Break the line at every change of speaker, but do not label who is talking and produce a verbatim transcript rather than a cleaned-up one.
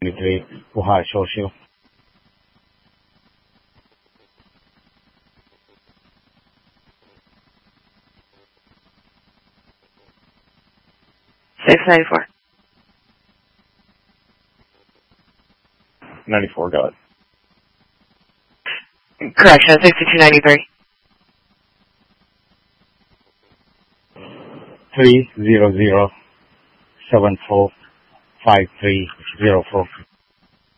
three, Ohio Social.
six ninety-four.
ninety-four, got it.
Correction, sixty-two ninety-three.
three zero zero seven four five three zero four.